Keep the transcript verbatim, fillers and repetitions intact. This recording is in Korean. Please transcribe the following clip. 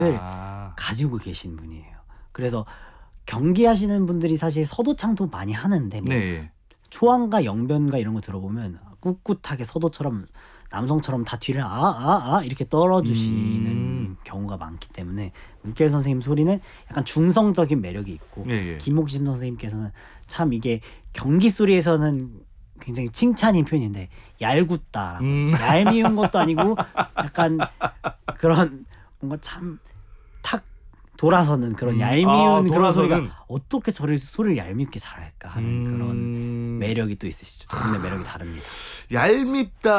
아. 가지고 계신 분이에요. 그래서 경기하시는 분들이 사실 서도창도 많이 하는데 뭐 네. 초안가 영변가 이런 거 들어보면 꿋꿋하게 서도처럼 남성처럼 다 뒤를 아아아 아, 아 이렇게 떨어주시는 음. 경우가 많기 때문에 물결 선생님 소리는 약간 중성적인 매력이 있고 예, 예. 김옥심 선생님께서는 참 이게 경기 소리에서는 굉장히 칭찬인 표현인데 얄궂다라고 음. 얄미운 것도 아니고 약간 그런 뭔가 참 탁 돌아서는 그런 음. 얄미운 아, 그런 돌아서는. 소리가 어떻게 저를 소리를 얄밉게 잘할까 하는 음. 그런 매력이 또 있으시죠. 근데 매력이 다릅니다. 얄밉다.